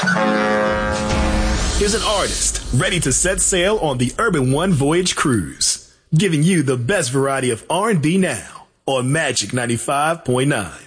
Here's an artist ready to set sail on the Urban One Voyage Cruise, giving you the best variety of R&B now on Magic 95.9.